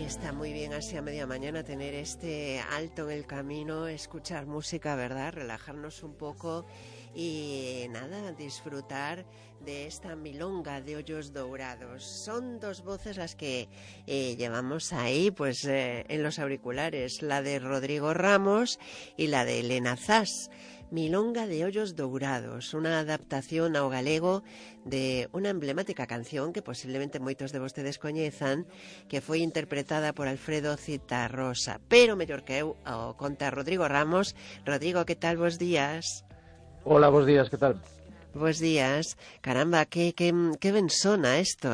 Está muy bien así a media mañana tener este alto en el camino, escuchar música, ¿verdad? Relajarnos un poco y nada, disfrutar de esta milonga de Hoyos Dourados. Son dos voces las que llevamos ahí, pues en los auriculares, la de Rodrigo Ramos y la de Elena Zas. Milonga de Hoyos Dourados, una adaptación ao galego de unha emblemática canción que posiblemente moitos de vostedes coñezan, que foi interpretada por Alfredo Zitarrosa, pero mellor que eu ao conta Rodrigo Ramos. Rodrigo, que tal, bos días? Hola, bos días, que tal? Bos días. Caramba, que ben sona isto,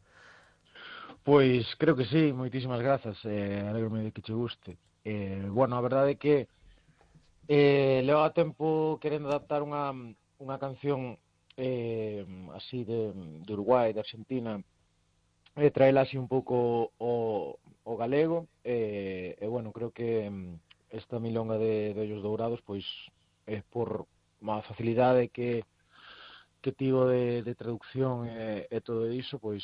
Pois creo que sí, moitísimas grazas, alegrome de que che guste. Bueno, a verdade é que leva tempo querendo adaptar unha canción así de Uruguai, de Argentina, traela así un pouco o galego, e bueno, creo que esta milonga de Ollos Dourados, pois, por má facilidade que tivo de traducción e todo iso, pois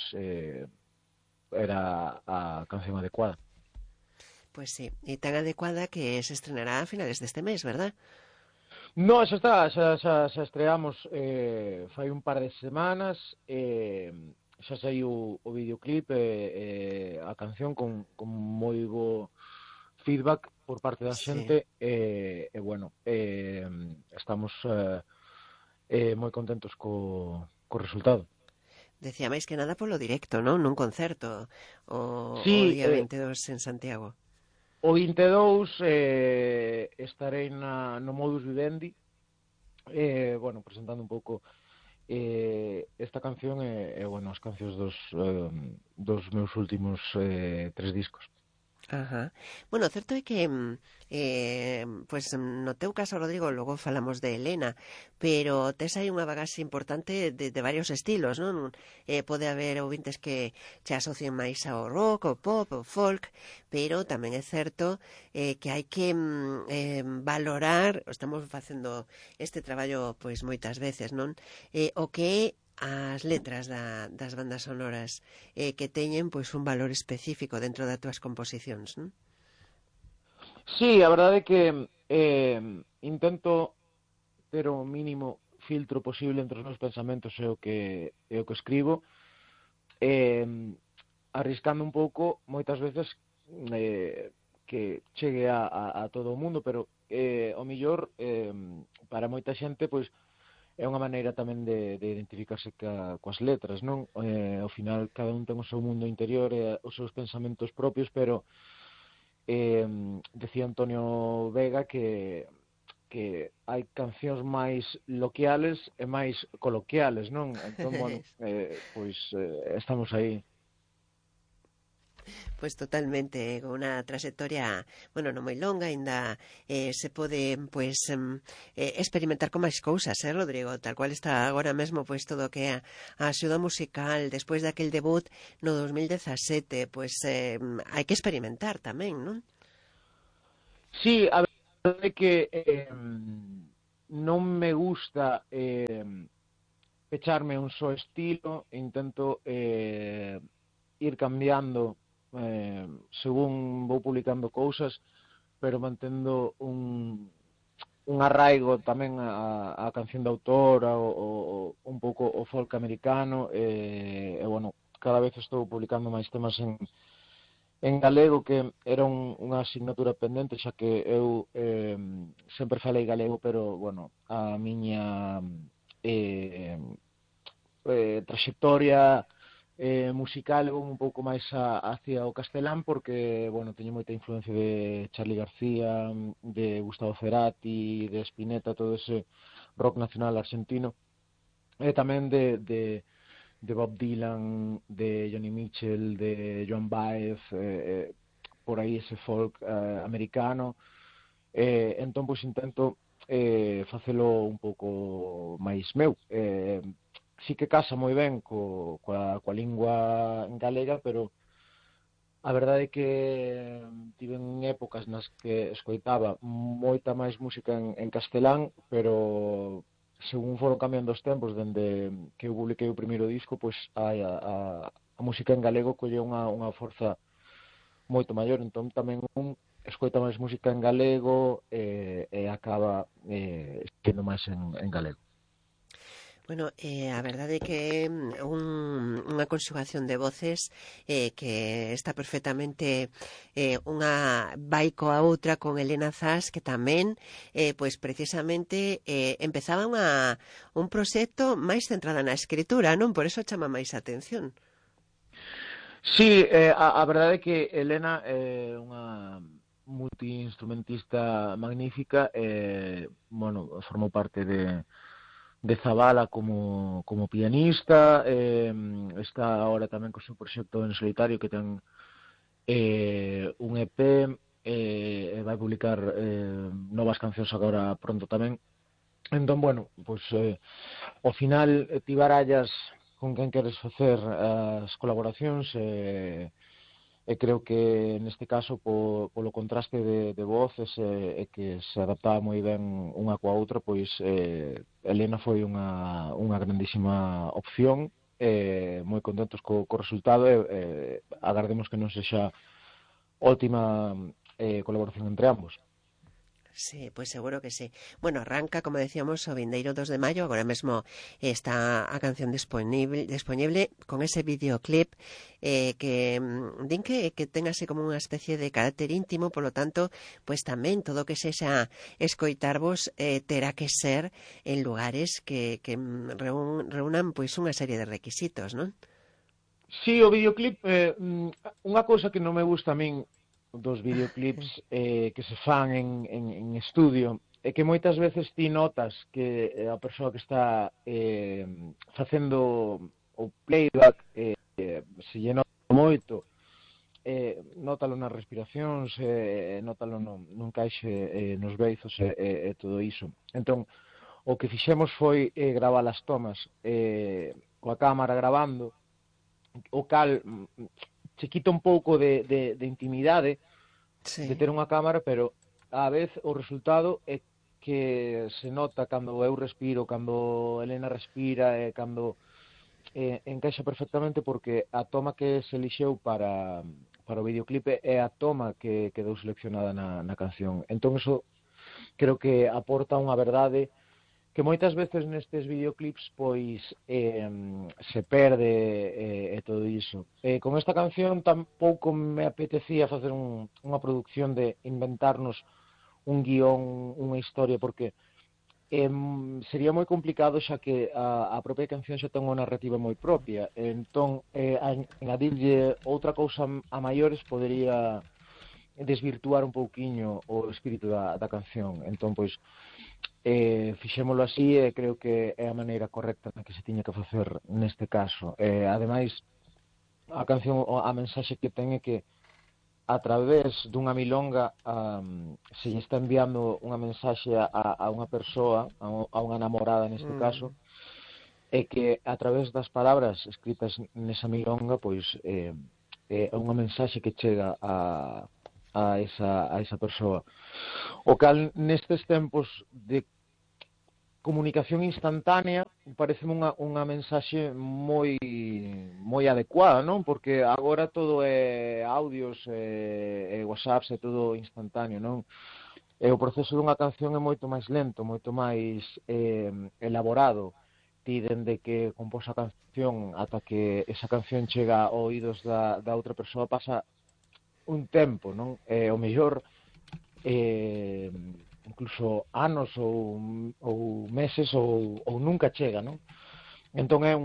era a canción adecuada. Pues sí, y tan adecuada que se estrenará a finales de este mes, ¿verdad? No, xa está, xa estreamos fai un par de semanas, xa saiu o videoclip a canción con moi bo feedback por parte da Sí. xente e bueno, estamos moi contentos co resultado. Decía máis que nada polo directo, non? Nun concerto o Sí, día 22 en Santiago. o 22 estarei no Modus Vivendi, bueno, presentando un pouco esta canción bueno, as cancións dos meus últimos 3 discos. Ajá. Bueno, certo é que pues no teu caso, Rodrigo, logo falamos de Elena, pero tes aí unha bagaxe importante de varios estilos, non? Pode haber ouvintes que che asocien máis ao rock, ao pop, ao folk, pero tamén é certo que hai que valorar, estamos facendo este traballo pois moitas veces, non? O que é as letras das bandas sonoras que teñen pois un valor específico dentro das túas composicións, non? Sí, a verdade é que intento ter o mínimo filtro posible entre os meus pensamentos e o que escribo, eh, arriscando un pouco moitas veces que chegue a todo o mundo, pero o millor para moita xente pois é unha maneira tamén de identificarse coas letras, non? Ao final cada un ten o seu mundo interior e os seus pensamentos propios, pero decía Antonio Vega que hai cancións máis loquiales e máis coloquiales, non? Entón, bueno, pois estamos aí. Pois totalmente, con unha trayectoria, bueno, non moi longa, aínda se pode, pois, experimentar con máis cousas, Rodrigo? Tal cual está agora mesmo, pois, todo o que é a axuda musical, despois daquel debut no 2017, pois, hai que experimentar tamén, non? Sí, a verdade é que non me gusta pecharme un só estilo, intento ir cambiando según vou publicando cousas, pero mantendo un arraigo tamén a canción de autor, un pouco o folk americano, e bueno, cada vez estou publicando máis temas en galego, que era unha asignatura pendente, xa que eu sempre falei galego, pero, bueno, a miña trayectoria musical levou un pouco máis hacia o castelán, porque, bueno, teño moita influencia de Charly García, de Gustavo Cerati, de Spinetta, todo ese rock nacional argentino, e tamén de Bob Dylan, de Joni Mitchell, de Joan Baez, por aí ese folk americano. Entón, pois, intento facelo un pouco máis meu. Sí que casa moi ben coa lingua galega, pero a verdade é que tiven épocas nas que escoitaba moita máis música en castelán, pero según foron cambiando os tempos, dende que eu publiquei o primeiro disco, pois a música en galego colle unha forza moito maior, entón tamén escoita máis música en galego e acaba sendo máis en galego. Bueno, a verdade é que unha conxugación de voces que está perfectamente unha vai coa outra con Elena Zas, que tamén, pois precisamente empezaba un proxecto máis centrado na escritura, non? Por eso chama máis a atención. Sí, a verdade é que Elena é unha multiinstrumentista magnífica, bueno, formou parte de Zabala como pianista, está ahora tamén co seu proxecto en solitario que ten un EP, vai publicar novas cancións agora pronto tamén. Entón, bueno, pois ao final ti barallas con quen queres facer as colaboracións e creo que neste caso polo contraste de voces e que se adaptaba moi ben unha coa outra, pois Elena foi unha grandísima opción, moi contentos co resultado e agardemos que non sexa ótima colaboración entre ambos. Sí, pois seguro que sí. Bueno, arranca, como decíamos, o vindeiro 2 de maio. Agora mesmo está a canción disponible con ese videoclip que din que ten así como unha especie de carácter íntimo, polo tanto, pois tamén todo o que sexa escoitarvos terá que ser en lugares que reúnan pois unha serie de requisitos, non? Sí, o videoclip, unha cousa que non me gusta a min dos videoclips que se fan en estudio é que moitas veces ti notas que a persoa que está facendo o playback se lle nota moito, nótalo nas respiracións, nótalo no encaixe nos beizos e todo iso. Entón, o que fixemos foi gravar as tomas coa cámara gravando, o cal se quita un pouco de intimidade de ter unha cámara, pero á vez o resultado é que se nota cando eu respiro, cando Elena respira e cando encaixa perfectamente, porque a toma que se elixeu para o videoclipe é a toma que quedou seleccionada na canción. Entón, eso creo que aporta unha verdade que moitas veces nestes videoclips pois se perde e todo iso. Con esta canción tampouco me apetecía facer unha producción de inventarnos un guión, unha historia, porque sería moi complicado xa que a propia canción xa ten unha narrativa moi propia. Entón, añadirlle outra cousa a maiores podería desvirtuar un pouquiño o espírito da canción. Entón, pois, fixémolo así e creo que é a maneira correcta na que se tiña que facer neste caso. Ademais, a canción, a mensaxe que ten é que a través dunha milonga se lle está enviando unha mensaxe a unha persoa, a unha namorada neste caso, e que a través das palabras escritas nesa milonga pois é unha mensaxe que chega a esa persoa. O cal nestes tempos de comunicación instantánea parece unha mensaxe moi adecuada, non? Porque agora todo é audios e WhatsApps, é todo instantáneo, non? E o proceso dunha canción é moito máis lento, moito máis elaborado. Ti dende que compós a canción ata que esa canción chega a oídos da outra persoa pasa un tempo, non? O mellor incluso anos ou meses ou nunca chega, non? Entón é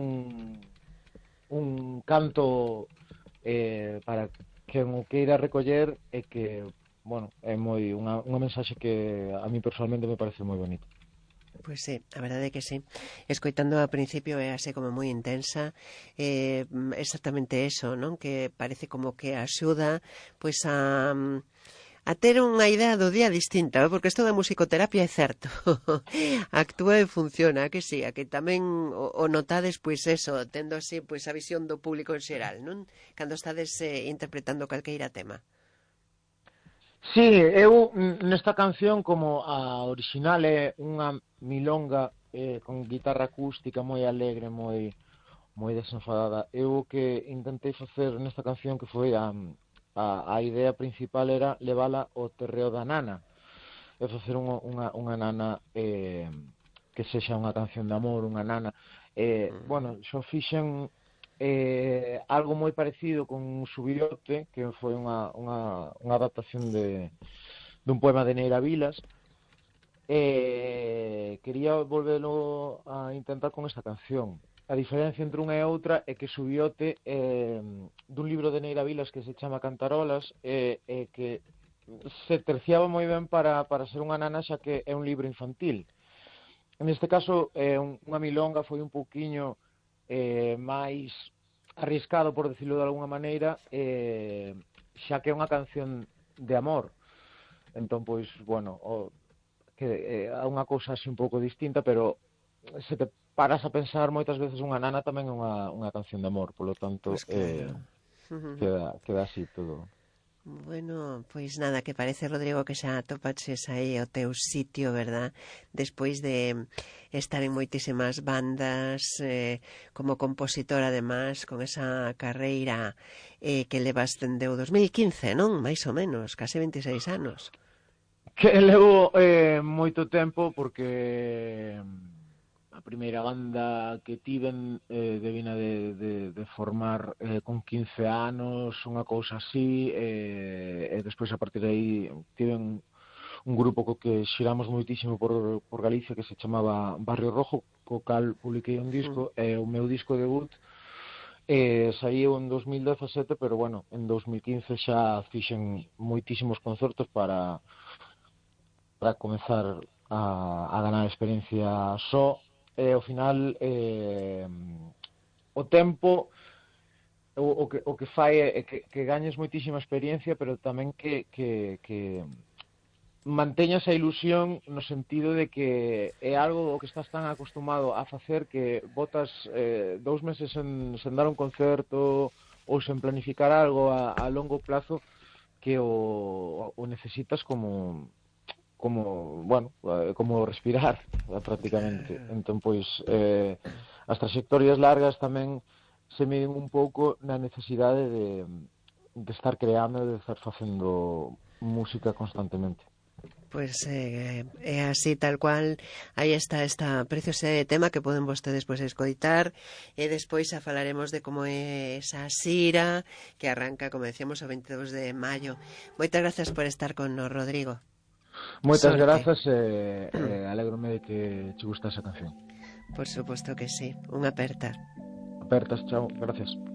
un canto para quen o queira recoller e que, bueno, é moi unha mensaxe que a mí personalmente me parece moi bonita. Pois sí, a verdade é que sí. Escoitando ao principio é así como moi intensa, exactamente eso, non? Que parece como que axuda pois a ter unha idea do día distinta, porque isto da musicoterapia é certo. Actúa e funciona, que sí, a que tamén o notades, pois eso, tendo así pois a visión do público en xeral, non? Cando estades interpretando calqueira tema. Sí, eu nesta canción, como a original é unha milonga con guitarra acústica moi alegre, moi desenfadada, eu o que intentei facer nesta canción que foi a idea principal era levala ao terreo da nana, e facer unha nana que sexa unha canción de amor, unha nana. Bueno, xo fixen algo moi parecido con Subiote, que foi unha adaptación dun poema de Neira Vilas. Quería volverlo a intentar con esta canción. A diferencia entre unha e outra é que Subiote dun libro de Neira Vilas que se chama Cantarolas, que se terciaba moi ben para ser unha nana, xa que é un libro infantil. Neste caso, unha milonga foi un pouquiño máis arriscado, por decirlo de alguna maneira, xa que é unha canción de amor. Entón, pois, bueno, que é unha cousa así un pouco distinta, pero se te paras a pensar, moitas veces unha nana tamén é unha canción de amor, polo tanto, Pues claro. queda así todo. Bueno, pois nada, que parece, Rodrigo, que xa atopaches aí o teu sitio, verdad? Despois de estar en moitísimas bandas, como compositor, además, con esa carreira que levas dende o 2015, non? Mais ou menos, case 26 anos. Que levo moito tempo, porque a primeira banda que tiven devina de formar con 15 anos, unha cousa así, e despois a partir de aí tiven un grupo co que xiramos moitísimo por Galicia, que se chamaba Barrio Rojo, co cal publiquei un disco, e o meu disco debut saíu en 2017, pero bueno, en 2015 xa fixen moitísimos concertos para comezar a ganar experiencia só, e ao final o tempo o que fai é que gañes moitísima experiencia, pero tamén que manteñas a ilusión, no sentido de que é algo o que estás tan acostumado a facer que botas 2 meses sen dar un concerto ou sen planificar algo a longo plazo, que o necesitas como respirar, prácticamente. Entón, pois, as trayectorias largas tamén se miden un pouco na necesidade de estar creando, de estar facendo música constantemente. Pois é así, tal cual. Aí está esta preciosa tema que poden vostedes escoitar, e despois xa falaremos de como é esa xira que arranca, como decíamos, o 22 de maio. Moitas grazas por estar con nos, Rodrigo. Moitas grazas, alégrome de que che gusta esa canción. Por suposto que sí. Unha aperta. Apertas, chao, gracias.